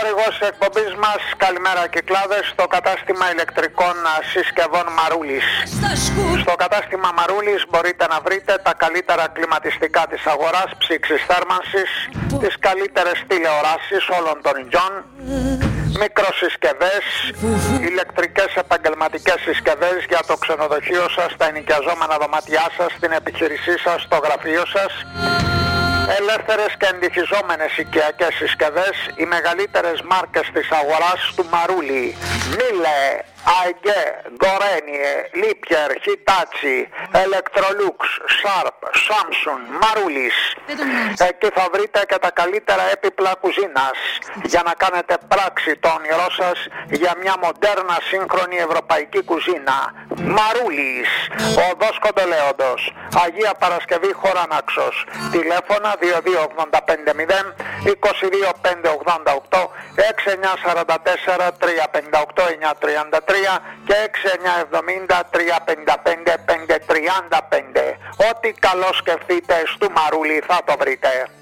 Χορηγός της εκπομπής μας, καλημέρα Κυκλάδες, στο κατάστημα ηλεκτρικών συσκευών Μαρούλης. Στο κατάστημα Μαρούλης μπορείτε να βρείτε τα καλύτερα κλιματιστικά της αγοράς, ψήξης θέρμανσης, τις καλύτερες τηλεοράσεις όλων των ειδών, μικροσυσκευές, ηλεκτρικές επαγγελματικές συσκευές για το ξενοδοχείο σας, τα ενοικιαζόμενα δωμάτια σας, την επιχείρησή σας, το γραφείο σας, ελεύθερες και εντυφιζόμενες οικιακές συσκευές, οι μεγαλύτερες μάρκες της αγοράς του Μαρούλη, Μίλε, Αιγκέ, Γκορένιε, Λίπιερ, Χιτάτσι, Ελεκτρολούξ, Σάρπ, Σάμσουν, Μαρούλης. Εκεί θα βρείτε και τα καλύτερα έπιπλα κουζίνας για να κάνετε πράξη το όνειρό σας για μια μοντέρνα σύγχρονη ευρωπαϊκή κουζίνα. Μαρούλης, οδός Κοντολέοντος, Αγία Παρασκευή χώρα Νάξος. Τηλέφωνα 22850 22588 6944 358 933 και 6970 355 535. Ό,τι καλό σκεφτείτε στο Μαρούλι θα το βρείτε.